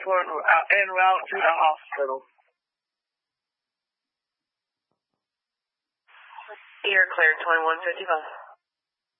en route to the hospital. You're cleared 2155.